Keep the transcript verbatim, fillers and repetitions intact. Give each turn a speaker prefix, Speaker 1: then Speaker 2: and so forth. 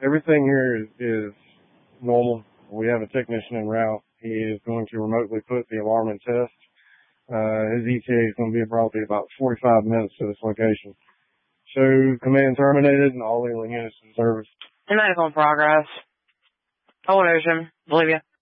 Speaker 1: everything here is, is normal. We have a technician en route. He is going to remotely put the alarm in test. Uh, his E T A is going to be probably about forty-five minutes to this location. Show command terminated and all alien units in service.
Speaker 2: Medical in progress. Old Ocean. Believe you.